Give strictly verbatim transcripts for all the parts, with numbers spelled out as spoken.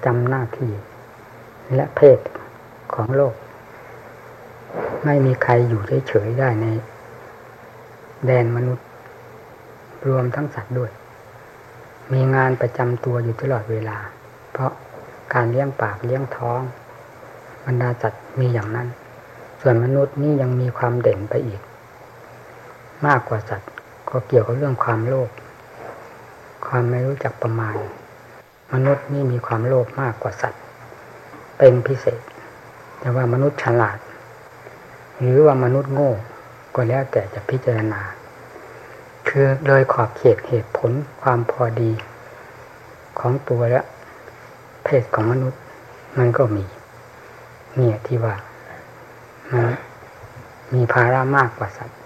จำหน้าที่และเพศของโลกไม่มีใครอยู่เฉยๆได้ในแดนมนุษย์รวมทั้งสัตว์ด้วยมีงานประจำตัวอยู่ตลอดเวลาเพราะการเลี้ยงปากเลี้ยงท้องบรรดาสัตว์มีอย่างนั้นส่วนมนุษย์นี่ยังมีความเด่นไปอีกมากกว่าสัตว์ก็เกี่ยวกับเรื่องความโลภความไม่รู้จักประมาณมนุษย์นี่มีความโลภมากกว่าสัตว์เป็นพิเศษแต่ว่ามนุษย์ฉลาดหรือว่ามนุษย์โง่ก็แล้วแต่จะพิจารณาคือโดยขอบเขตเหตุผลความพอดีของตัวและเพศของมนุษย์มันก็มีเนี่ยที่ว่ามันมีภาระมากกว่าสัตว์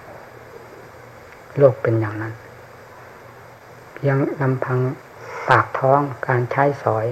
โลกเป็นอย่างนั้นเพียงลำพังปากท้องการใช้สอย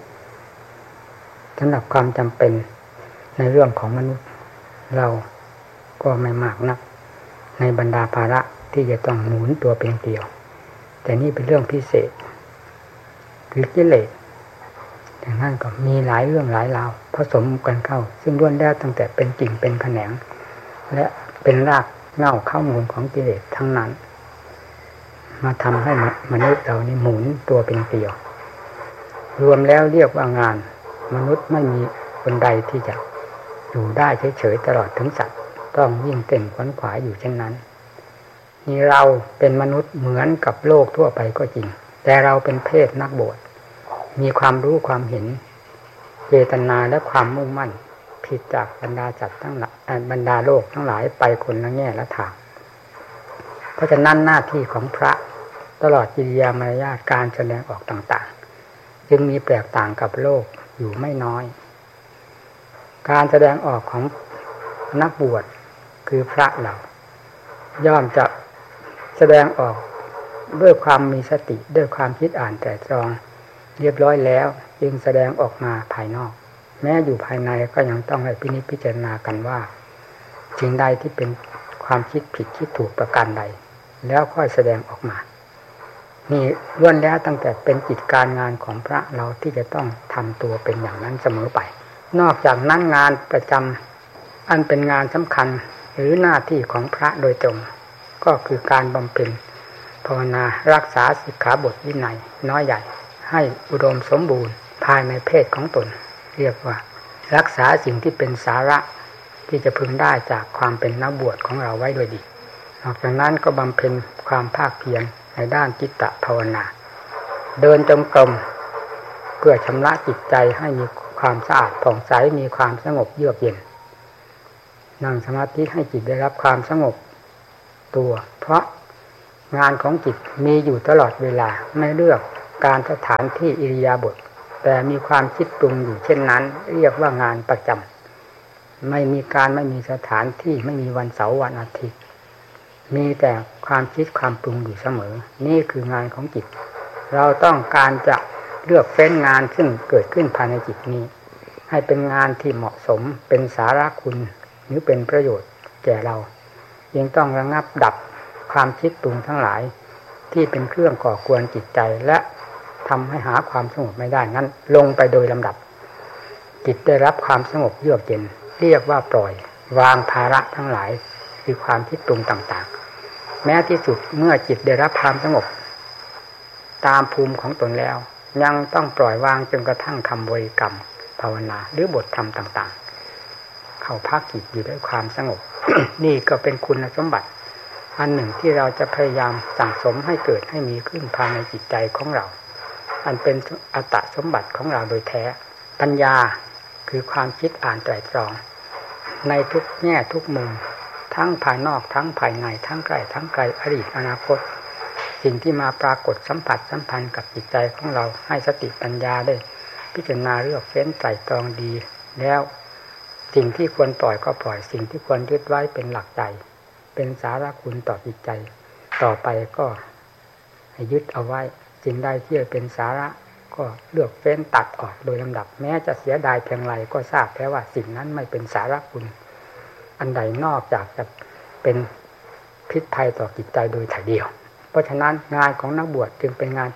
สำหรับความจำเป็นในเรื่องของมนุษย์เราก็ไม่มากนักในบรรดาภาระที่จะต้องหมุนตัวเป็นเกลียวแต่นี่เป็นเรื่องพิเศษคือกิเลสอย่างนั้นก็มีหลายเรื่องหลายราวผสมกันเข้าซึ่งล้วนแล้วตั้งแต่เป็นกิ่งเป็นแขนงและเป็นรากเหง้าข้อมูลของกิเลสทั้งนั้นมาทำให้มนุษย์เรานี่หมุนตัวเป็นเกลียวรวมแล้วเรียกว่างานมนุษย์ไม่มีคนใดที่จะอยู่ได้เฉยๆตลอดถึงสัตว์ต้องวิ่งเต้นขวนขวายอยู่เช่นนั้นนี่เราเป็นมนุษย์เหมือนกับโลกทั่วไปก็จริงแต่เราเป็นเพศนักบวชมีความรู้ความเห็นเจตนาและความมุ่งมั่นผิดจากบรรดาจัตทั้งหลายบรรดาโลกทั้งหลายไปคนละแง่ละทางเพราะฉะนั้นหน้าที่ของพระตลอดกิริยามารยาทการแสดงออกต่างๆจึงมีแตกต่างกับโลกอยู่ไม่น้อยการแสดงออกของนักบวชคือพระเราย่อมจะแสดงออกด้วยความมีสติด้วยความคิดอ่านแต่ตรองเรียบร้อยแล้วจึงแสดงออกมาภายนอกแม้อยู่ภายในก็ยังต้องให้พินิจพิจารณากันว่าสิ่งใดที่เป็นความคิดผิดคิดถูกประการใดแล้วค่อยแสดงออกมานี่ล้วนแล้วตั้งแต่เป็นกิจการงานของพระเราที่จะต้องทำตัวเป็นอย่างนั้นเสมอไปนอกจากนั้นงานประจำอันเป็นงานสำคัญหรือหน้าที่ของพระโดยตรงก็คือการบำเพ็ญภาวนารักษาสิกขาบทวินัยน้อยใหญ่ให้อุดมสมบูรณ์ภายในเพศของตนเรียกว่ารักษาสิ่งที่เป็นสาระที่จะพึงได้จากความเป็นนักบวชของเราไว้โดยดีนอกจากนั้นก็บำเพ็ญความภาคเพียรในด้านจิตตภาวนาเดินจงกรมเพื่อชำระจิตใจให้มีความสะอาดผ่องใสมีความสงบเยือกเย็นนั่งสมาธิให้จิตได้รับความสงบตัวเพราะงานของจิตมีอยู่ตลอดเวลาไม่เลือกการสถานที่อิริยาบถแต่มีความคิดปรุงอยู่เช่นนั้นเรียกว่างานประจำไม่มีการไม่มีสถานที่ไม่มีวันเสาร์วันอาทิตย์มีแต่ความคิดความปรุงอยู่เสมอนี่คืองานของจิตเราต้องการจะเลือกเฟ้นงานซึ่งเกิดขึ้นภายในจิตนี้ให้เป็นงานที่เหมาะสมเป็นสาระคุณหรือเป็นประโยชน์แก่เรายังต้องระงับดับความคิดปรุงทั้งหลายที่เป็นเครื่องก่อกวนจิตใจและทำให้หาความสงบไม่ได้นั้นลงไปโดยลำดับจิตได้รับความสงบเยือกเย็นเรียกว่าปล่อยวางภาระทั้งหลายคือความคิดปรุงต่างๆแม้ที่สุดเมื่อจิตได้รับความสงบตามภูมิของตนแล้วยังต้องปล่อยวางจนกระทั่งคำบริกรรมภาวนาหรือบทธรรมต่างๆเข้าพักจิตอยู่ด้วยความสงบ นี่ก็เป็นคุณสมบัติอันหนึ่งที่เราจะพยายามสั่งสมให้เกิดให้มีขึ้นภายในจิตใจของเราอันเป็นอัตตสมบัติของเราโดยแท้ปัญญาคือความคิดอ่านไตร่ตรองในทุกแง่ทุกมุมทั้งภายนอกทั้งภายในทั้งใกล้ทั้งไกลอดีตอนาคตสิ่งที่มาปรากฏสัมผัสสัมพันธ์กับจิตใจของเราให้สติปัญญาได้พิจารณาเลือกเฟ้นไตร่ตรองดีแล้วสิ่งที่ควรปล่อยก็ปล่อยสิ่งที่ควรยึดไว้เป็นหลักใจเป็นสาระคุณต่อจิตใจต่อไปก็ให้ยึดเอาไว้สิ่งใดที่เป็นสาระก็เลือกเฟ้นตัดออกโดยลำดับแม้จะเสียดายเพียงไรก็ทราบแล้วว่าสิ่งนั้นไม่เป็นสาระคุณอันใดนอกจากจะเป็นพิษภัยต่อจิตใจโดยถ่ายเดียวเพราะฉะนั้นงานของนักบวชจึงเป็นงานที่หนัก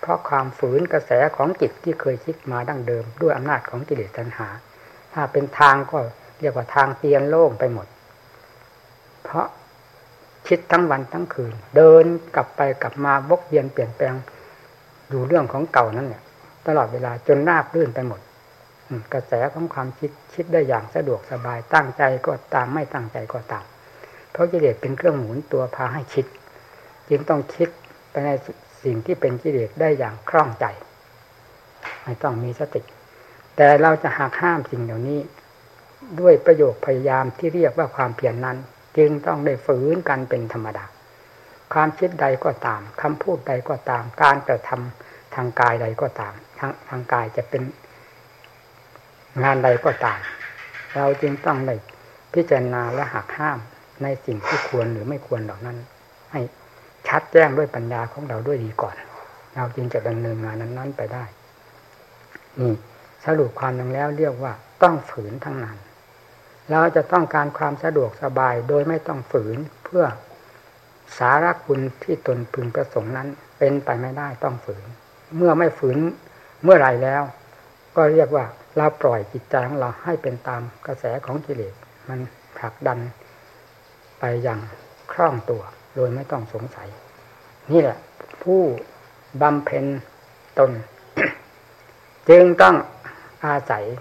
เพราะความฝืนกระแสของจิตที่เคยคิดมาดั้งเดิมด้วยอำนาจของกิเลสตัณหาถ้าเป็นทางก็เรียกว่าทางเตียนโล่งไปหมดเพราะคิดทั้งวันทั้งคืนเดินกลับไปกลับมาวกเวียนเปลี่ยนแปลงอยู่เรื่องของเก่านั่นเนี่ยตลอดเวลาจนราบรื่นไปหมดกระแสของความคิดคิดได้อย่างสะดวกสบายตั้งใจก็ตามไม่ตั้งใจก็ตามเพราะกิเลสเป็นเครื่องหมุนตัวพาให้คิดจึงต้องคิดไปในสิ่งที่เป็นกิเลสได้อย่างคล่องใจไม่ต้องมีสติแต่เราจะหักห้ามสิ่งเหล่านี้ด้วยประโยคพยายามที่เรียกว่าความเพียร น, นั้นจึงต้องได้ฝืนกันเป็นธรรมดาความคิดใดก็ตามคำพูดใดก็ตามการกระทำทางกายใดก็ตามทางทางกายจะเป็นงานใดก็ตามเราจึงต้องได้พิจารณาและหักห้ามในสิ่งที่ควรหรือไม่ควรเหล่านั้นให้ชัดแจ้งด้วยปัญญาของเราด้วยดีก่อนเราจึงจะดำเนินงานนั้นๆไปได้นี่สรุปความลงแล้วเรียกว่าต้องฝืนทั้งนั้นเราจะต้องการความสะดวกสบายโดยไม่ต้องฝืนเพื่อสาระคุณที่ตนพึงประสงค์นั้นเป็นไปไม่ได้ต้องฝืนเมื่อไม่ฝืนเมื่อไรแล้วก็เรียกว่าเราปล่อยจิตใจของเราให้เป็นตามกระแสของกิเลสมันผลักดันไปอย่างคล่องตัวโดยไม่ต้องสงสัยนี่แหละผู้บำเพ็ญตน จึงต้องอาศัย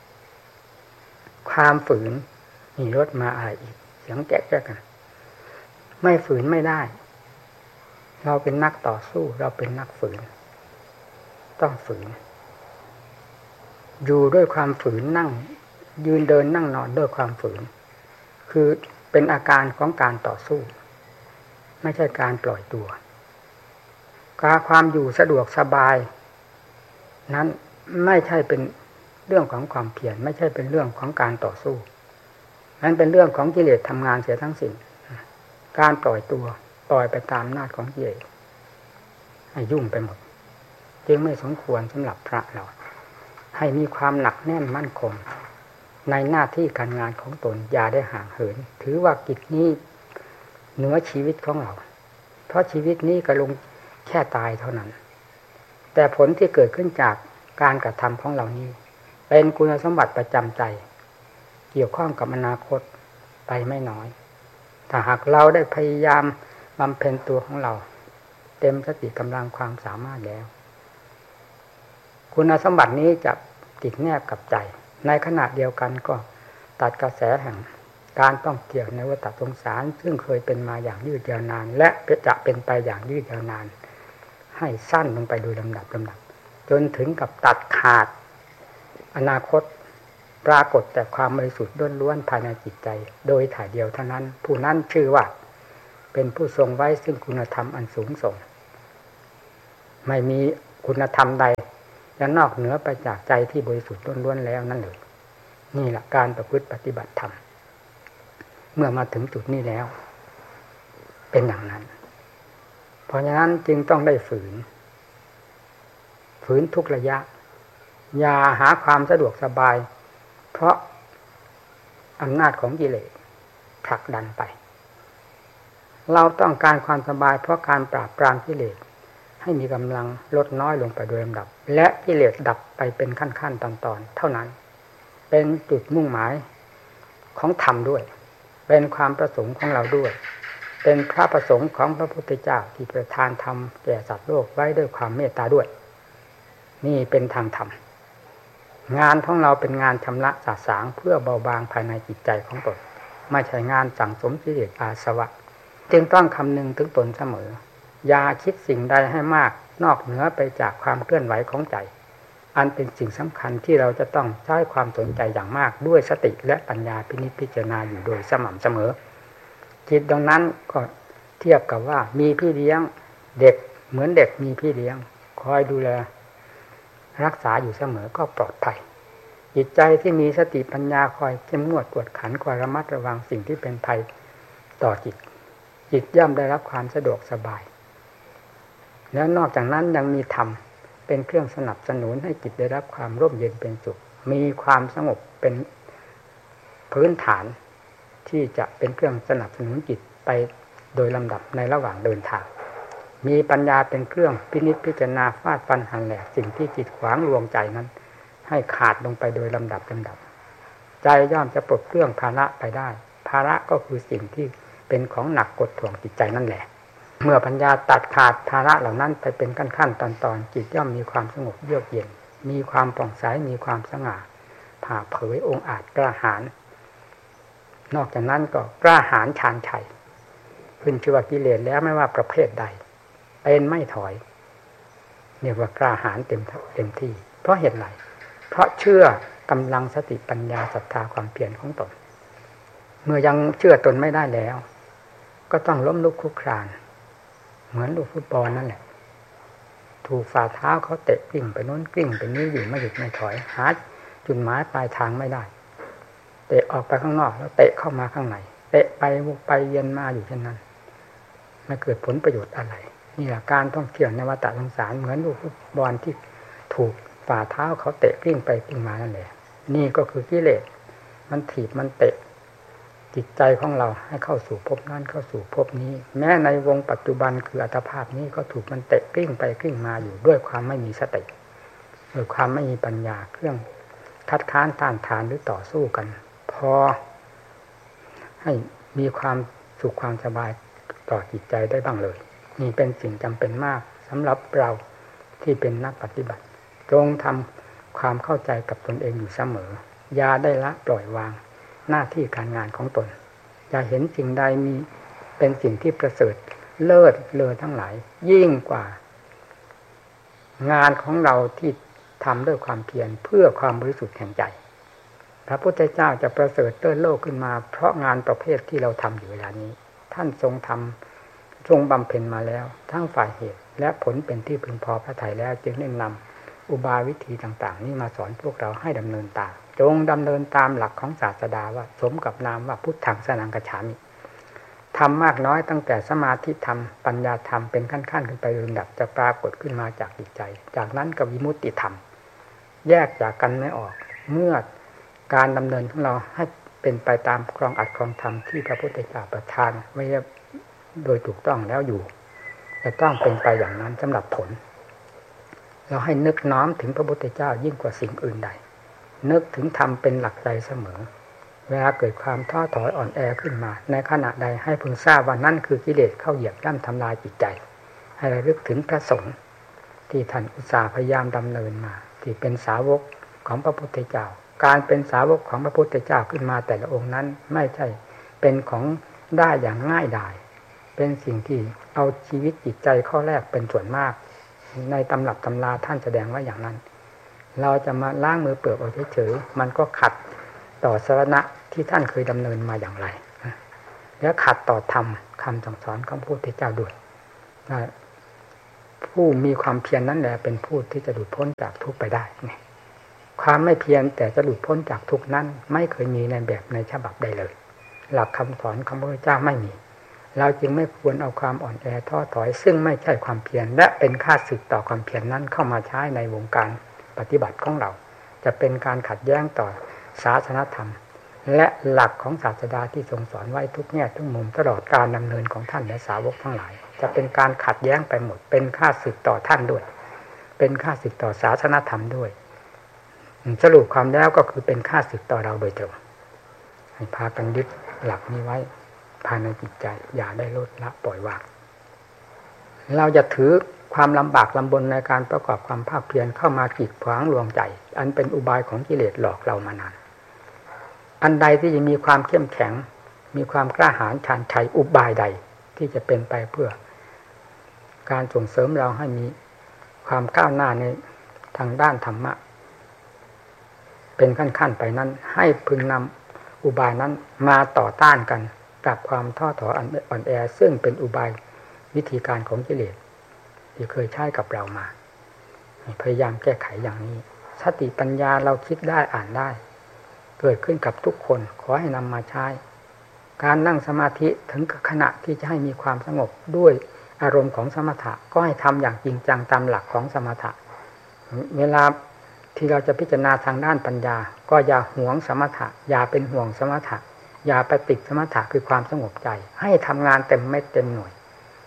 ความฝืนนี่รถมาอะไรอีกเสียงแก๊กๆกันไม่ฝืนไม่ได้เราเป็นนักต่อสู้เราเป็นนักฝืนต้องฝืนอยู่ด้วยความฝืนนั่งยืนเดินนั่งนอนด้วยความฝืนคือเป็นอาการของการต่อสู้ไม่ใช่การปล่อยตัวการความอยู่สะดวกสบายนั้นไม่ใช่เป็นเรื่องของความเพียรไม่ใช่เป็นเรื่องของการต่อสู้นั้นเป็นเรื่องของกิเลสทำงานเสียทั้งสิ้นการปล่อยตัวปล่อยไปตามอำนาจของกิเลสให้ยุ่งไปหมดจึงไม่สมควรสำหรับพระเราให้มีความหนักแน่นมั่นคงในหน้าที่การงานของตนอย่าได้ห่างเหินถือว่ากิจนี้เหนือชีวิตของเราเพราะชีวิตนี้ก็ลงแค่ตายเท่านั้นแต่ผลที่เกิดขึ้นจากการกระทำของเรานี้เป็นคุณสมบัติประจำใจเกี่ยวข้องกับอนาคตไปไม่น้อยถ้าหากเราได้พยายามบำเพ็ญตัวของเราเต็มสติกำลังความสามารถแล้วคุณสมบัตินี้จะติดแนบกับใจในขณะเดียวกันก็ตัดกระแสแห่งการต้องเกี่ยวในวัฏสงสารซึ่งเคยเป็นมาอย่างยืดยาวนานและจะเป็นไปอย่างยืดยาวนานให้สั้นลงไปโดยลำดับลำดับจนถึงกับตัดขาดอนาคตปรากฏแต่ความบริสุทธิ์ล้วนๆภายในจิตใจโดยถ่ายเดียวเท่านั้นผู้นั้นชื่อว่าเป็นผู้ทรงไว้ซึ่งคุณธรรมอันสูงส่งไม่มีคุณธรรมใดจะนอกเหนือไปจากใจที่บริสุทธิ์ล้วนๆแล้วนั่นเลยนี่แหละการประพฤติปฏิบัติธรรมเมื่อมาถึงจุดนี้แล้วเป็นอย่างนั้นเพราะฉะนั้นจึงต้องได้ฝืนฝืนทุกระยะอย่าหาความสะดวกสบายเพราะอำนาจของกิเลสผลักดันไปเราต้องการความสบายเพราะการปราบปรามกิเลสให้มีกำลังลดน้อยลงไปโดยลำดับและกิเลสดับไปเป็นขั้นๆตอนๆเท่านั้นเป็นจุดมุ่งหมายของธรรมด้วยเป็นความประสงค์ของเราด้วยเป็นพระประสงค์ของพระพุทธเจ้าที่ประทานธรรมแก่สัตว์โลกไว้ด้วยความเมตตาด้วยนี่เป็นทางธรรมงานของเราเป็นงานชำระสาสางเพื่อเบาบางภายในจิตใจของตนไม่ใช่งานสั่งสมกิเลสอาสวะจึงต้องคำนึงถึงตนเสมออย่าคิดสิ่งใดให้มากนอกเหนือไปจากความเคลื่อนไหวของใจอันเป็นสิ่งสำคัญที่เราจะต้องใช้ความสนใจอย่างมากด้วยสติและปัญญาพินิจพิจารณาอยู่โดยสม่ำเสมอจิตดังนั้นก็เทียบกับว่ามีพี่เลี้ยงเด็กเหมือนเด็กมีพี่เลี้ยงคอยดูแลรักษาอยู่เสมอก็ปลอดภัยจิตใจที่มีสติปัญญาคอยเข้มงวดกวดขันคอยระมัดระวังสิ่งที่เป็นภัยต่อจิตจิตย่อมได้รับความสะดวกสบายแล้วนอกจากนั้นยังมีธรรมเป็นเครื่องสนับสนุนให้จิตได้รับความร่มเย็นเป็นสุขมีความสงบเป็นพื้นฐานที่จะเป็นเครื่องสนับสนุนจิตไปโดยลำดับในระหว่างเดินทางมีปัญญาเป็นเครื่องพินิจพิจารณาฟาดฟันหันแหลกสิ่งที่จิตขวางลวงใจนั้นให้ขาดลงไปโดยลำดับลำดับใจย่อมจะปลดเครื่องภาระไปได้ภาระก็คือสิ่งที่เป็นของหนักกดถ่วงจิตใจนั่นแหละเมื่อปัญญาตัดขาดภาระเหล่านั้นไปเป็นขั้นๆตอนๆจิตย่อมมีความสงบเยือกเย็นมีความผ่องใสมีความสง่าผ่าเผยองค์อาจกล้าหาญนอกจากนั้นก็กล้าหาญชาญชัยขึ้นชื่อว่ากิเลสแล้วไม่ว่าประเภทใดเป็นไม่ถอยเรียกว่ากล้าหาญเต็มเต็มที่เพราะเหตุไรเพราะเชื่อกำลังสติปัญญาศรัทธาความเพียรของตนเมื่อยังเชื่อตนไม่ได้แล้วก็ต้องล้มลุกคลุกคลานเหมือนลูกฟุตบอลนั่นแหละถูกฝ่าเท้าเขาเตะกลิ้งไปโน้นกลิ้งไปนี้อยู่ไม่หยุดไม่ถอยหาจุดหมายปลายทางไม่ได้เตะออกไปข้างนอกแล้วเตะเข้ามาข้างในเตะไปวกไปเย็นมาอยู่เช่นนั้นไม่เกิดผลประโยชน์อะไรนี่แหละการท่องเที่ยวในวัฏสงสารเหมือนลูกฟุตบอลที่ถูกฝ่าเท้าเขาเตะกลิ้งไปกลิ้งมานั่นแหละนี่ก็คือกิเลสมันถีบมันเตะจิตใจของเราให้เข้าสู่ภพนั้นเข้าสู่ภพนี้แม้ในวงปัจจุบันคืออัตภาพนี้ก็ถูกมันเตะกลิ้งไปกลิ้งมาอยู่ด้วยความไม่มีสติด้วยความไม่มีปัญญาเครื่องคัดค้านต้านทานหรือต่อสู้กันพอให้มีความสุขความสบายต่อจิตใจได้บ้างเลยนี่เป็นสิ่งจำเป็นมากสำหรับเราที่เป็นนักปฏิบัติจงทำความเข้าใจกับตนเองอยู่เสมออย่าได้ละปล่อยวางหน้าที่การงานของตนอย่าเห็นสิ่งใดมีเป็นสิ่งที่ประเสริฐเลิศเลอทั้งหลายยิ่งกว่างานของเราที่ทำด้วยความเพียรเพื่อความบริสุทธิ์แห่งใจพระพุทธเจ้าจะประเสริฐเลิศโลกขึ้นมาเพราะงานประเภทที่เราทำอยู่เวลานี้ท่านทรงทำทรงบำเพ็ญมาแล้วทั้งฝ่ายเหตุและผลเป็นที่พึงพอพระทัยแล้วจึงได้นำอุบายวิธีต่างๆนี้มาสอนพวกเราให้ดำเนินตามจงดำเนินตามหลักของศาสดาว่าสมกับนามว่าพุทธังสรณังคัจฉามิทำมากน้อยตั้งแต่สมาธิธรรมปัญญาธรรมเป็นขั้นๆขึ้นไปลำดับจะปรากฏขึ้นมาจากจิตใจจากนั้นก็วิมุตติธรรมแยกจากกันไม่ออกเมื่อการดำเนินของเราให้เป็นไปตามครองอัดครองธรรมที่พระพุทธเจ้าประทานไว้โดยถูกต้องแล้วอยู่จะต้องเป็นไปอย่างนั้นสำหรับผลเราให้นึกน้อมถึงพระพุทธเจ้ายิ่งกว่าสิ่งอื่นใดนึกถึงธรรมเป็นหลักใจเสมอเวลาเกิดความท้อถอยอ่อนแอขึ้นมาในขณะใดให้พึงทราบว่านั่นคือกิเลสเข้าเหยียบย่ำทำลายจิตใจให้ระลึกถึงพระสงฆ์ที่ท่านอุตส่าห์พยายามดำเนินมาที่เป็นสาวกของพระพุทธเจ้าการเป็นสาวกของพระพุทธเจ้าขึ้นมาแต่ละองค์นั้นไม่ใช่เป็นของได้อย่างง่ายดายเป็นสิ่งที่เอาชีวิตจิตใจข้อแรกเป็นส่วนมากในตำรับตำราท่านแสดงไว้อย่างนั้นเราจะมาล้างมือเปลือกเอาเฉยๆมันก็ขัดต่อสรณะที่ท่านเคยดำเนินมาอย่างไรและขัดต่อธรรมคำสั่งสอนของพระพุทธเจ้าด้วยผู้มีความเพียรนั้นแหละเป็นผู้ที่จะหลุดพ้นจากทุกข์ไปได้ความไม่เพียรแต่จะหลุดพ้นจากทุกข์นั้นไม่เคยมีในแบบในฉบับใดเลยหลักคำสอนของพระพุทธเจ้าไม่มีเราจึงไม่ควรเอาความอ่อนแอท้อถอยซึ่งไม่ใช่ความเพียรและเป็นค่าศึกต่อความเพียรนั้นเข้ามาใช้ในวงการปฏิบัติของเราจะเป็นการขัดแย้งต่อศาสนธรรมและหลักของศาสดาที่ทรงสอนไว้ทุกแง่ทุกมุมตลอดการดำเนินของท่านและสาวกทั้งหลายจะเป็นการขัดแย้งไปหมดเป็นค่าศึกต่อท่านด้วยเป็นค่าศึกต่อศาสนธรรมด้วยสรุปความแล้วก็คือเป็นค่าศึกต่อเราโดยตรงให้พากันยึดหลักนี้ไว้ภายในจิตใจอย่าได้ลดละปล่อยวางเราจะถือความลำบากลำบนในการประกอบความภาคเพียรเข้ามากีดขวางลวงใจอันเป็นอุบายของกิเลสหลอกเรามานานอันใดที่จะมีความเข้มแข็งมีความกล้าหาญชาญชัยอุบายใดที่จะเป็นไปเพื่อการส่งเสริมเราให้มีความก้าวหน้าในทางด้านธรรมะเป็นขั้นๆไปนั้นให้พึงนำอุบายนั้นมาต่อต้านกันกับความท้อถอยอ่อนแอซึ่งเป็นอุบายวิธีการของกิเลสที่เคยใช้กับเรามาพยายามแก้ไขอย่างนี้สติปัญญาเราคิดได้อ่านได้เกิดขึ้นกับทุกคนขอให้นำมาใช้การนั่งสมาธิถึงขณะที่จะให้มีความสงบด้วยอารมณ์ของสมถะก็ให้ทำอย่างจริงจังตามหลักของสมถะเวลาที่เราจะพิจารณาทางด้านปัญญาก็อย่าหวงสมถะอย่าเป็นห่วงสมถะอย่าไปติดสมถะคือความสงบใจให้ทำงานเต็มเม็ดเต็มหน่วย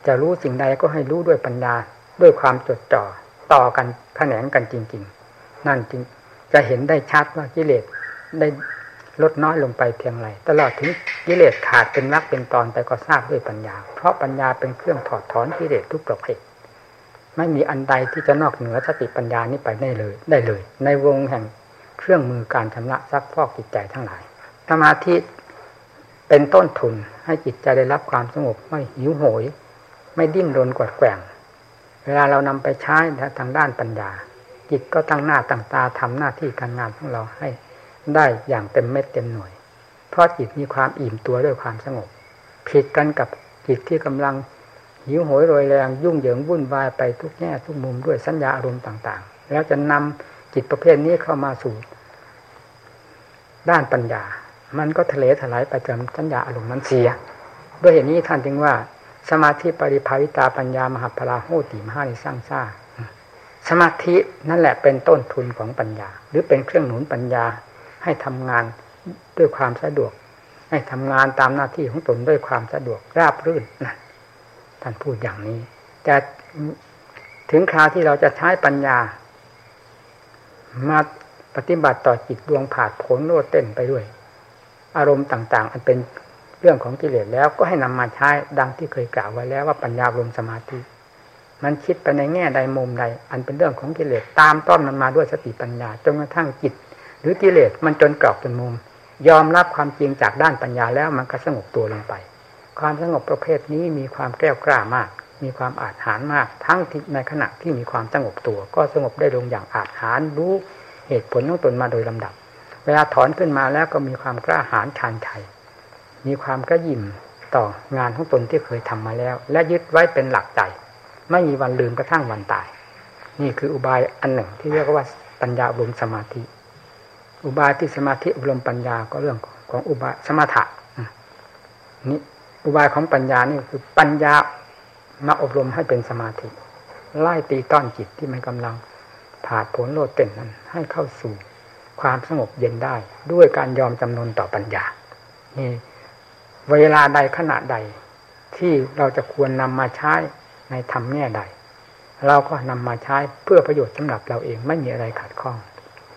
จะรู้สิ่งใดก็ให้รู้ด้วยปัญญาด้วยความจดจ่อต่อกันแขนงกันจริงๆนั่นจึงจะเห็นได้ชัดว่ากิเลสได้ลดน้อยลงไปเพียงไรตลอดถึงกิเลสขาดเป็นวรรคเป็นตอนไปก็ทราบด้วยปัญญาเพราะปัญญาเป็นเครื่องถอดถอนกิเลสทุกประเภทไม่มีอันใดที่จะนอกเหนือสติปัญญานี้ไปได้เลยได้เลยในวงแห่งเครื่องมือการชำระซักฟอกจิตใจทั้งหลายสมาธิเป็นต้นทุนให้จิตใจได้รับความสงบไม่หิวโหยไม่ดิ้นรนกวัดแกว่งเวลาเรานำไปใช้ทางด้านปัญญาจิตก็ตั้งหน้าตั้งตาทำหน้าที่การงานของเราให้ได้อย่างเต็มเม็ดเต็มหน่วยเพราะจิตมีความอิ่มตัวด้วยความสงบผิดกันกับจิตที่กำลังหิวโหยโรยแรงยุ่งเหยิงวุ่นวายไปทุกแง่ทุกมุมด้วยสัญญาอารมณ์ต่างๆแล้วจะนำจิตประเภทนี้เข้ามาสู่ด้านปัญญามันก็ทะเลถลายไปจนสัญญาอารมณ์มันเสียด้วยเหตุนี้ท่านจึงว่าสมาธิปริภาวิตาปัญญามหาพลาโหติมหานิสร้างซ่าสมาธินั่นแหละเป็นต้นทุนของปัญญาหรือเป็นเครื่องหนุนปัญญาให้ทำงานด้วยความสะดวกให้ทำงานตามหน้าที่ของตนด้วยความสะดวกราบรื่นนะท่านพูดอย่างนี้แต่ถึงคราวที่เราจะใช้ปัญญามาปฏิบัติต่อจิตดวงผาดโผนโลดเต้นไปด้วยอารมณ์ต่างๆอันเป็นเรื่องของกิเลสแล้วก็ให้นำมาใช้ดังที่เคยกล่าวไว้แล้วว่าปัญญาลมสมาธิมันคิดไปในแง่ใดมุมใดอันเป็นเรื่องของกิเลสตามต้อนมันมาด้วยสติปัญญาจนกระทั่งจิตหรือกิเลสมันจนกรอกจนมุมยอมรับความจริงจากด้านปัญญาแล้วมันก็สงบตัวลงไปความสงบประเภทนี้มีความแก้วกล้ามากมีความอาจหาญมากทั้งในขณะที่มีความสงบตัวก็สงบได้ลงอย่างอาจหาญรู้เหตุผลของตนมาโดยลำดับเวลาถอนขึ้นมาแล้วก็มีความกล้าหาญชาญชัยมีความกระยิ่มต่องานของตนที่เคยทำมาแล้วและยึดไว้เป็นหลักใจไม่มีวันลืมกระทั่งวันตายนี่คืออุบายอันหนึ่งที่เรียกว่าปัญญาอบรมสมาธิอุบายที่สมาธิอบรมปัญญาก็เรื่องของอุบายสมถะนี่อุบายของปัญญานี่คือปัญญามาอบรมให้เป็นสมาธิไล่ตีต้อนจิตที่มันกำลังผาดโผนโลดเต้นนั้นให้เข้าสู่ความสงบเย็นได้ด้วยการยอมจำนนต่อปัญญานี่เวลาใดขณะใดที่เราจะควรนำมาใช้ในธรรมแง่ใดเราก็นำมาใช้เพื่อประโยชน์สำหรับเราเองไม่มีอะไรขัดข้อง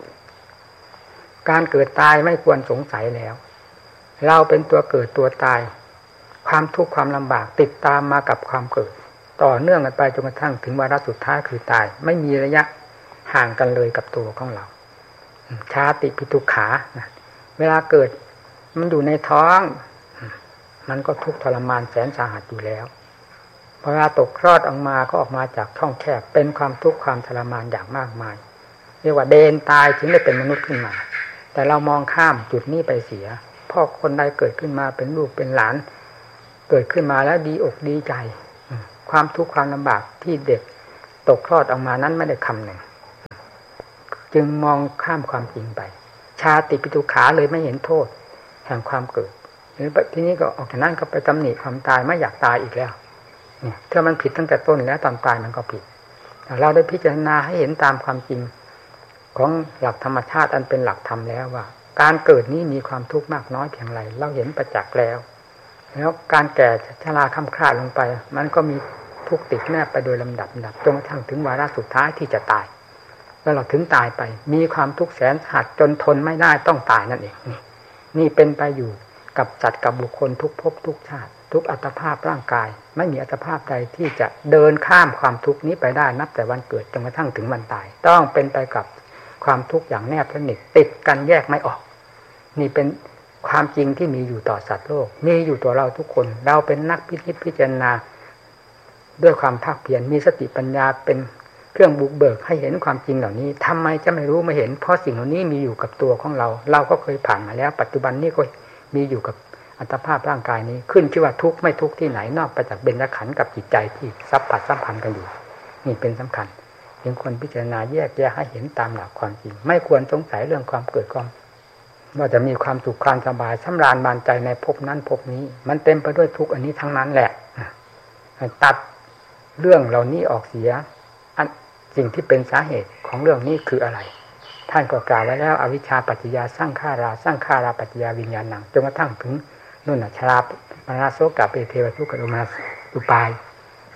การเกิดตายไม่ควรสงสัยแล้วเราเป็นตัวเกิดตัวตายความทุกข์ความลำบากติดตามมากับความเกิดต่อเนื่องกันไปจนกระทั่งถึงวาระสุดท้ายคือตายไม่มีระยะห่างกันเลยกับตัวของเราชาติปิทุกขาเวลาเกิดมันอยู่ในท้องมันก็ทุกข์ทรมานแสนสาหัสอยู่แล้วพอเวลาตกคลอดออกมาก็ออกมาจากท้องแคบเป็นความทุกข์ความทรมานอย่างมากมายเรียกว่าเดนตายถึงได้เป็นมนุษย์ขึ้นมาแต่เรามองข้ามจุดนี้ไปเสียพ่อคนใดเกิดขึ้นมาเป็นลูกเป็นหลานเกิดขึ้นมาแล้วดีอกดีใจความทุกข์ความลำบากที่เด็กตกคลอดออกมานั้นไม่ได้คำหนึ่งจึงมองข้ามความจริงไปชาติปิทุกขาเลยไม่เห็นโทษแห่งความเกิดหรือทีนี้ก็ออกจากนั้นก็ไปตำหนิความตายไม่อยากตายอีกแล้วเนี่ยถ้ามันผิดตั้งแต่ต้นแล้วตอนตายมันก็ผิดเราได้พิจารณาให้เห็นตามความจริงของหลักธรรมชาติอันเป็นหลักธรรมแล้วว่าการเกิดนี้มีความทุกข์มากน้อยเพียงไรเราเห็นประจักษ์แล้วแล้วการแก่ชราค่ำคร่าลงไปมันก็มีทุกข์ติดแนบไปโดยลำดับดับจนกระทั่งถึงวาระสุดท้ายที่จะตายแล้วเราถึงตายไปมีความทุกข์แสนสาหัสจนทนไม่ได้ต้องตายนั่นเองนี่นี่เป็นไปอยู่กับจัดกับบุคคลทุกภพทุกชาติทุกอัตภาพร่างกายไม่มีอัตภาพใดที่จะเดินข้ามความทุกข์นี้ไปได้นับแต่วันเกิดจนกระทั่งถึงวันตายต้องเป็นไปกับความทุกข์อย่างแนบสนิทติดกันแยกไม่ออกนี่เป็นความจริงที่มีอยู่ต่อสัตว์โลกมีอยู่ตัวเราทุกคนเราเป็นนักพิจิตพิจารณาด้วยความภาคเพียรมีสติปัญญาเป็นเครื่องบุกเบิกให้เห็นความจริงเหล่านี้ทำไมจะไม่รู้ไม่เห็นเพราะสิ่งเหล่านี้มีอยู่กับตัวของเราเราก็เคยผ่านมาแล้วปัจจุบันนี้ก็มีอยู่กับอัตภาพร่างกายนี้ขึ้นชื่อว่าทุกข์ไม่ทุกข์ที่ไหนนอกไปจากเบญจขันธ์กับจิตใจที่สัมผัสสัมพันธ์กันอยู่นี่เป็นสำคัญจึงควรพิจารณาแยกแยะให้เห็นตามหลักความจริงไม่ควรสงสัยเรื่องความเกิดความว่าจะมีความสุขความสบายสำราญบานใจในภพนั้นภพนี้มันเต็มไปด้วยทุกข์อันนี้ทั้งนั้นแหละตัดเรื่องเหล่านี้ออกเสียอันสิ่งที่เป็นสาเหตุของเรื่องนี้คืออะไรท่านก็กล่าวไว้แล้วอวิชชาปัจจยาสร้างขาราสร้างขาราปัจจยาวิญญาณังจนกระทั่งถึงนู่นน่ะชราปนาโสกะเปเทวทุกขโทมนัสอุปาย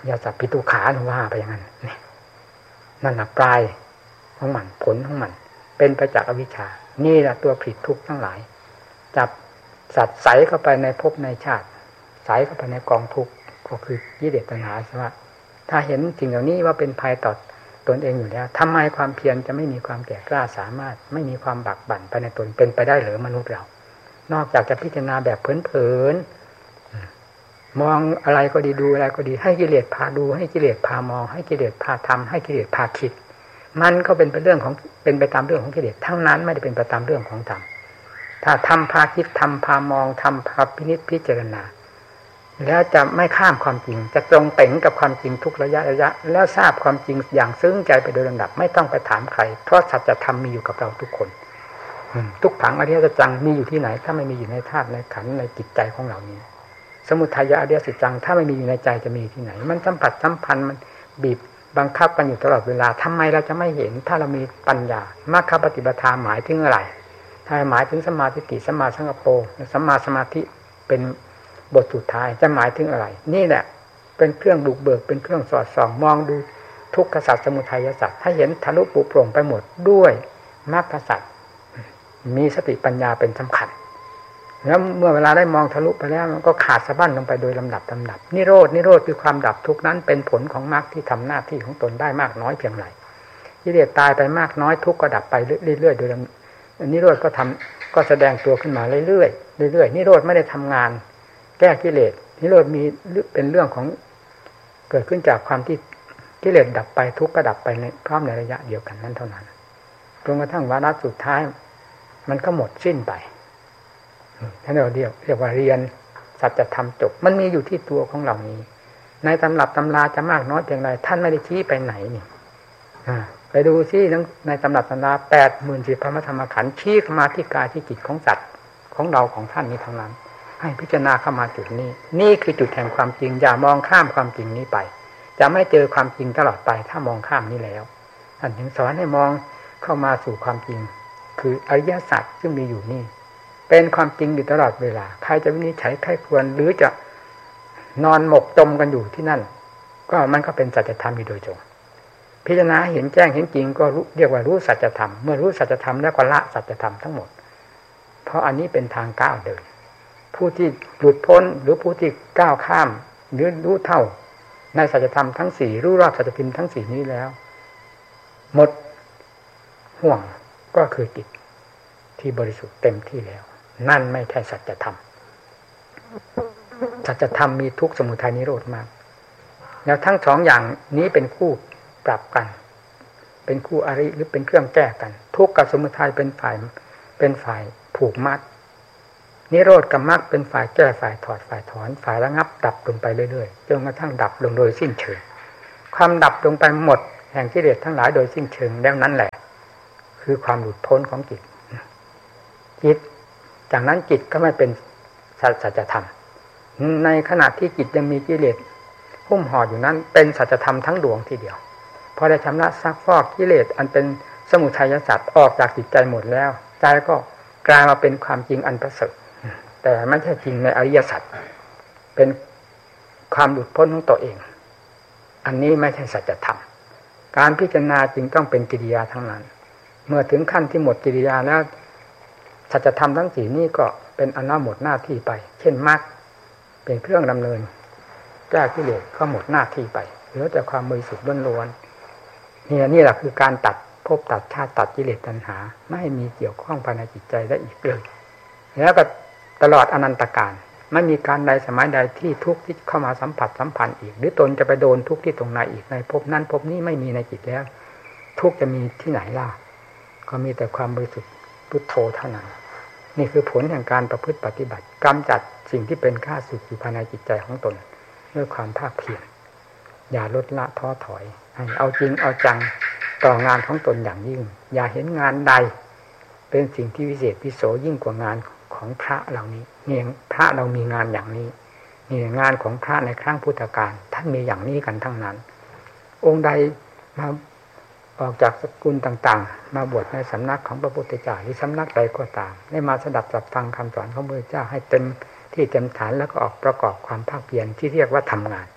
ยาสัพพิตุขาหนูว่าไปอย่างนั้นนี่นั่นแหละปลายของมันผลของมันเป็นไปจากอวิชชานี่แหละตัวผิดทุกข์ทั้งหลายจับสัตว์ใสเข้าไปในภพในชาติใสเข้าไปในกองทุกข์ก็คือกิเลสตัณหาใช่ไหมถ้าเห็นสิ่งเหล่านี้ว่าเป็นภัยต่อตนเองอยู่แล้วทำไมความเพียรจะไม่มีความแก่กล้าสามารถไม่มีความบักบั่นไปในตนเป็นไปได้หรือมนุษย์เรานอกจากจะพิจารณาแบบเผินๆมองอะไรก็ดีดูอะไรก็ดีให้กิเลสพาดูให้กิเลสพามองให้กิเลสพาทำให้กิเลสพาคิดมันก็เป็นไปเรื่องของเป็นไปตามเรื่องของกิเลสทั้งนั้นไม่ได้เป็นไปตามเรื่องของธรรมถ้าทำพาคิดทำพามองทำพาพินิจพิจารณาแล้วจะไม่ข้ามความจริงจะตรงเต่งกับความจริงทุกระยะระยะแล้วทราบความจริงอย่างซึ้งใจไปโดยลำดับไม่ต้องไปถามใครเพราะสัจธรรมมีอยู่กับเราทุกคนทุกขังอริยสัจจังมีอยู่ที่ไหนถ้าไม่มีอยู่ในธาตุในขันธ์ในจิตใจของเรานี้สมุทัยอริยสัจจังถ้าไม่มีอยู่ในใจจะมีที่ไหนมันสัมผัสสัมพันธ์มันบีบบังคับกันอยู่ตลอดเวลาทำไมเราจะไม่เห็นถ้าเรามีปัญญามรรคปฏิปทาหมายถึงอะไรถ้าหมายถึงสมาธิสัมมาสังกัปโปสัมมาสมาธิเป็นบทสุดท้ายจะหมายถึงอะไรนี่แหละเป็นเครื่องบุกเบิกเป็นเครื่องสอดส่องมองดูทุกขสัจสมุทัยสัจให้เห็นทะลุปุโปร่งไปหมดด้วยมรรคสัจมีสติปัญญาเป็นสำคัญแล้วเมื่อเวลาได้มองทะลุไปแล้วมันก็ขาดสะบั้นลงไปโดยลำดับลำดับนิโรธนิโรธคือความดับทุกข์นั้นเป็นผลของมรรคที่ทำหน้าที่ของตนได้มากน้อยเพียงไรกิเลสตายไปมากน้อยทุกข์ก็ดับไปเรื่อยๆโดยนิโรธก็ทำก็แสดงตัวขึ้นมาเรื่อยๆเรื่อยๆนิโรธไม่ได้ทำงานแก้กิเลสนิโรธมีเป็นเรื่องของเกิดขึ้นจากความที่กิเลสดับไปทุกข์ก็ดับไปในพร้อมในระยะเดียวกันนั้นเท่านั้นจนกระทั่งวาระสุดท้ายมันก็หมดสิ้นไปท่านเราเรียกเรียกว่าเรียนสัจธรรมจบมันมีอยู่ที่ตัวของเรานี้ในตำรับตำราจะมากน้อยเพียงไรท่านไม่ได้ชี้ไปไหนนี่ไปดูซิในตำรับตำราแปดหมื่นสี่พันพระธรรมขันธ์ชี้เข้ามาที่กายที่จิตของสัตว์ของเราของท่านนี้ทั้งนั้นให้พิจารณาเข้ามาจุดนี้นี่คือจุดแห่งความจริงอย่ามองข้ามความจริงนี้ไปจะไม่เจอความจริงตลอดไปถ้ามองข้ามนี้แล้วท่านถึงสอนให้มองเข้ามาสู่ความจริงคืออริยสัจซึ่งมีอยู่นี่เป็นความจริงอยู่ตลอดเวลาใครจะวินิจฉัยใครควรหรือจะนอนหมกจมกันอยู่ที่นั่นก็มันก็เป็นสัจธรรมอยู่โดยตรงพิจารณาเห็นแจ้งเห็นจริงก็เรียกว่ารู้สัจธรรมเมื่อรู้สัจธรรมแล้วก็ละสัจธรรมทั้งหมดเพราะอันนี้เป็นทางก้าวเดินผู้ที่หลุดพ้นหรือผู้ที่ก้าวข้ามหรือรู้เท่าในสัจธรรมทั้งสี่รู้รอบสัจธรรมทั้งสี่นี้แล้วหมดห่วงก็คือจิตที่บริสุทธิ์เต็มที่แล้วนั่นไม่ใช่สัจธรรมสัจธรรมมีทุกข์สมุทัยนิโรธมากแล้วทั้งสองอย่างนี้เป็นคู่ปรับกันเป็นคู่อริหรือเป็นเครื่องแก้กันทุกข์กับสมุทัยเป็นฝ่ายเป็นฝ่ายผูกมัดนิโรธกับมรรคเป็นฝ่ายแก้ฝ่ายถอดฝ่ายถอนฝ่ายระงับดับลงไปเรื่อยๆจนกระทั่งดับลงโดยสิ้นเชิงความดับลงไปหมดแห่งกิเลสทั้งหลายโดยสิ้นเชิงแล้วนั้นแหละคือความหลุดพ้นของจิตจิตจากนั้นจิตก็ไม่เป็นสัจธรรมในขณะที่จิตยังมีกิเลสหุ้มห่ออยู่นั้นเป็นสัจธรรมทั้งดวงทีเดียวพอได้ชำระซักฟอกกิเลสอันเป็นสมุทัยสัจออกจากจิตใจหมดแล้วใจก็กลายมาเป็นความจริงอันประเสริฐแต่ไม่ใช่จริงในอริยสัจเป็นความหลุดพ้นของตัวเองอันนี้ไม่ใช่สัจธรรมการพิจารณาจริงต้องเป็นกิริยาทั้งนั้นเมื่อถึงขั้นที่หมดกิริยาแล้วสัจธรรมทั้งสี่นี้ก็เป็นอันว่าหมดหน้าที่ไปเช่นมรรคเป็นเครื่องดำเนินแก้กิเลสก็หมดหน้าที่ไปเหลือแต่ความบริสุทธิ์ล้วนๆนี่นี่แหละคือการตัดภพตัดชาติตัดกิเลสตัณหาไม่ให้มีเกี่ยวข้องภายในจิตใจได้อีกเลยแล้วก็ตลอดอนันตกาลไม่มีการใดสมัยใดที่ทุกข์ที่เข้ามาสัมผัสสัมพันธ์อีกหรือตนจะไปโดนทุกข์ที่ตรงไหนอีกในภพนั้นภพนี้ไม่มีในจิตแล้วทุกข์จะมีที่ไหนล่ะก็มีแต่ความบริสุทธิ์พุทโธเท่านั้นนี่คือผลแห่งการประพฤติปฏิบัติกำจัดสิ่งที่เป็นข้าศึกอยู่ภายในจิตใจของตนด้วยความภาคเพียรอย่าลดละท้อถอยให้เอาจริงเอาจังต่องานของตนอย่างยิ่งอย่าเห็นงานใดเป็นสิ่งที่วิเศษวิโสยิ่งกว่างานของพระเหล่านี้นี่พระเรามีงานอย่างนี้นี่งานของพระในครั้งพุทธกาลท่านมีอย่างนี้กันทั้งนั้นองค์ใดมาออกจากสกุลต่างๆมาบวชในสำนักของพระพุทธเจ้าหรือสำนักใดก็ตามได้มาสดับรับฟังคำสอนของพระพุทธเจ้าให้เต็มที่เต็มฐานแล้วก็ออกประกอบความภาคเพียรที่เรียกว่าทำงาน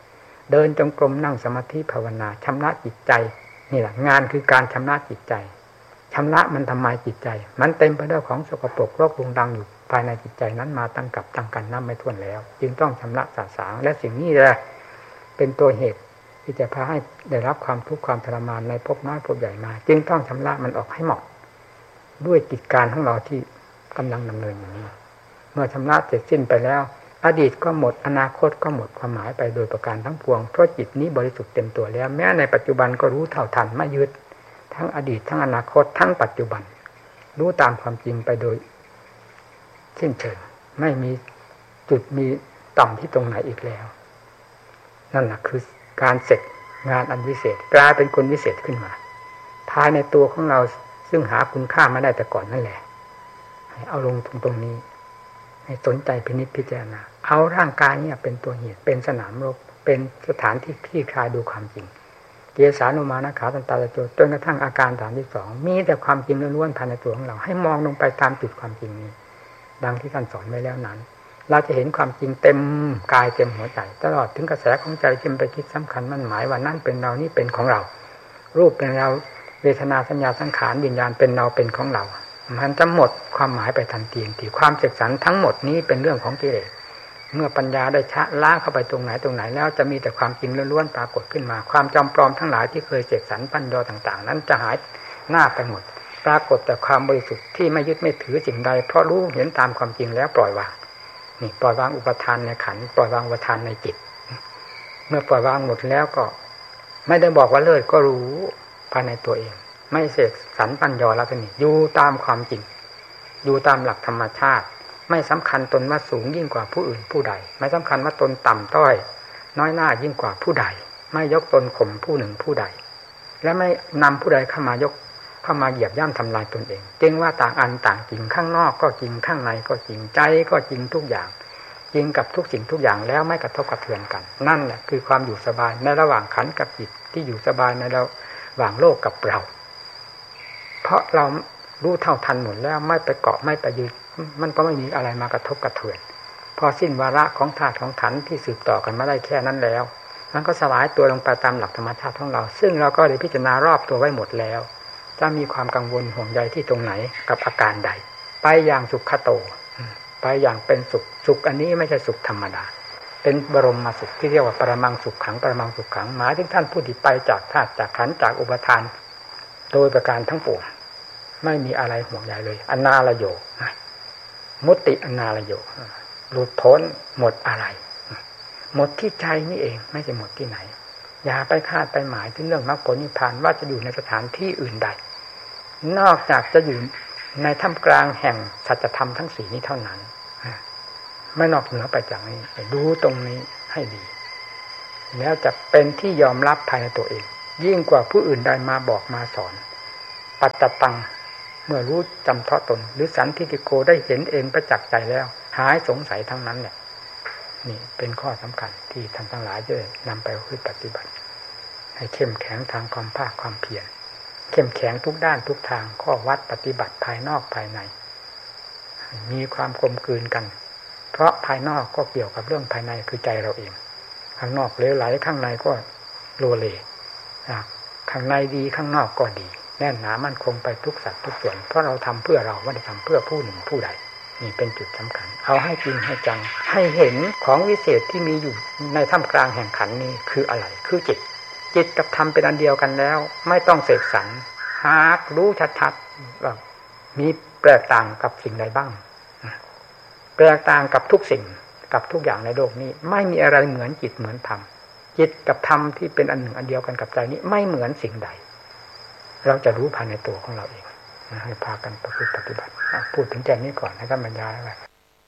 เดินจงกรมนั่งสมาธิภาวนาชำระจิตใจนี่แหละงานคือการชำระจิตใจชำระมันทำลายจิตใจมันเต็มไปด้วยของสกปรกโรครุงรังอยู่ภายในจิตใจนั้นมาตั้งกับตั้งกันน้ำไม่ถ้วนแล้วจึงต้องชำระสาสางและสิ่งนี้แหละเป็นตัวเหตุที่จะพาให้ได้รับความทุกข์ความทรมานในภพน้อยภพใหญ่มาจึงต้องชำระมันออกให้หมดด้วยกิจการของเราที่กำลังดำเนินอยู่นี้เมื่อชำระเสร็จสิ้นไปแล้วอดีตก็หมดอนาคตก็หมดความหมายไปโดยประการทั้งปวงเพราะจิตนี้บริสุทธิ์เต็มตัวแล้วแม้ในปัจจุบันก็รู้เท่าทันไม่ยึดทั้งอดีตทั้งอนาคตทั้งปัจจุบันรู้ตามความจริงไปโดยสิ้นเชิงไม่มีจุดมีต่ำที่ตรงไหนอีกแล้วนั่นแหละคือการเสร็จงานอันวิเศษกลายเป็นคนวิเศษขึ้นมาภายในตัวของเราซึ่งหาคุณค่าไม่ได้แต่ก่อนนั่นแหละให้เอาลงตรงตรงนี้ให้สนใจพินิจพิจารณาเอาร่างกายเนี่ยเป็นตัวเหตุเป็นสนามรบเป็นสถานที่คลี่คลายดูความจริงเกสานุมานะขาตันตาตะโจจนกระทั่งอาการฐานที่สองมีแต่ความจริงล้วนๆภายในตัวของเราให้มองลงไปตามจุดความจริงนี้ดังที่ท่านสอนไว้แล้วนั้นเราจะเห็นความจริงเต็มกายเต็มหัวใจตลอดถึงกระแสของใจที่มันไปคิดสำคัญมั่นหมายว่านั่นเป็นเรานี่เป็นของเรารูปเป็นเราเวทนาสัญญาสังขารวิญญาณเป็นเราเป็นของเรามันจะหมดความหมายไปทันทีที่ความเสกสรรทั้งหมดนี้เป็นเรื่องของกิเลสเมื่อปัญญาได้ชะล้างเข้าไปตรงไหนตรงไหนแล้วจะมีแต่ความจริงล้วนๆปรากฏขึ้นมาความจำปลอมทั้งหลายที่เคยเสกสรรปั้นยอต่างๆนั้นจะหายหน้าไปหมดปรากฏแต่ความบริสุทธิ์ที่ไม่ยึดไม่ถือสิ่งใดเพราะรู้เห็นตามความจริงแล้วปล่อยวางนี่ปล่อยวางอุปทานในขันธ์ปล่อยวางอุปทานในจิตเมื่อปล่อยวางหมดแล้วก็ไม่ได้บอกว่าเลิศก็รู้ภายในตัวเองไม่เสกสรรปั้นยอแล้วนี่อยู่ตามความจริงอยู่ตามหลักธรรมชาติไม่สำคัญตนว่าสูงยิ่งกว่าผู้อื่นผู้ใดไม่สำคัญว่าตนต่ำต้อยน้อยหน้ายิ่งกว่าผู้ใดไม่ยกตนข่มผู้หนึ่งผู้ใดและไม่นำผู้ใดเข้ามายกเข้ามาเหยียบย่ำทำลายตนเองจึงว่าต่างอันต่างจริงข้างนอกก็จริงข้างในก็จริงใจก็จริงทุกอย่างจริงกับทุกสิ่งทุกอย่างแล้วไม่กระทบกระเทือนกันนั่นแหละคือความอยู่สบายในระหว่างขันธ์กับจิตที่อยู่สบายในระหว่างโลกกับเราเพราะเรารู้เท่าทันหมดแล้วไม่ไปเกาะไม่ไปยึดมันก็ไม่มีอะไรมากระทบกระเทือนพอสิ้นวาระของธาตุของขันธ์ที่สืบต่อกันมาได้แค่นั้นแล้วมันก็สลายตัวลงไปตามหลักธรรมชาติของเราซึ่งเราก็ได้พิจารณารอบตัวไว้หมดแล้วจะมีความกังวลห่วงใยที่ตรงไหนกับอาการใดไปอย่างสุขโตไปอย่างเป็นสุขสุขอันนี้ไม่ใช่สุขธรรมดาเป็นบรมสุขที่เรียกว่าปรมังสุขขังปรมังสุขขังหมายถึงท่านผู้ที่ไปจากธาตุจากขันธ์จากอุปทานโดยประการทั้งปวงไม่มีอะไรห่วงใยเลยอนาลโยมุตติอนาลโยหลุดพ้นหมดอะไรหมดที่ใจนี่เองไม่ใช่หมดที่ไหนอย่าไปคาดไปหมายถึงเรื่องมรรคผลนิพพานว่าจะอยู่ในสถานที่อื่นใดนอกจากจะอยู่ในท่ามกลางแห่งสัจธรรมทั้งสี่นี้เท่านั้นไม่นอกเหนือไปจากนี้ดูตรงนี้ให้ดีแล้วจะเป็นที่ยอมรับภายในตัวเองยิ่งกว่าผู้อื่นใดมาบอกมาสอนปัจจตังเมื่อรู้จำเพาะตนหรือสันทิฏฐิโกได้เห็นเองประจักษ์ใจแล้วหายสงสัยทั้งนั้นแหละนี่เป็นข้อสำคัญที่ท่านทั้งหลายจะนำไปปฏิบัติให้เข้มแข็งทางความภาคความเพียรเข้มแข็งทุกด้านทุกทางข้อวัดปฏิบัติภายนอกภายในมีความกลมกลืนกันเพราะภายนอกก็เกี่ยวกับเรื่องภายในคือใจเราเองข้างนอกเลวไหลข้างในก็โลเลข้างในดีข้างนอกก็ดีแน่นหนามั่นคงไปทุกสัดทุกส่วนเพราะเราทำเพื่อเราไม่ได้ทำเพื่อผู้หนึ่งผู้ใดนี่เป็นจุดสำคัญเอาให้จริงให้จังให้เห็นของวิเศษที่มีอยู่ในท่ามกลางแห่งขันนี้คืออะไรคือจิตจิตกับธรรมเป็นอันเดียวกันแล้วไม่ต้องเสกสรรหากรู้ชัดๆว่ามีแตกต่างกับสิ่งใดบ้างแตกต่างกับทุกสิ่งกับทุกอย่างในโลกนี้ไม่มีอะไรเหมือนจิตเหมือนธรรมจิตกับธรรมที่เป็นอันหนึ่งอันเดียวกันกับใจนี้ไม่เหมือนสิ่งใดเราจะรู้ภายในตัวของเราเองให้พากันประพฤติปฏิบัติพูดถึงแค่นี้ก่อนนะครับบรรยายไว้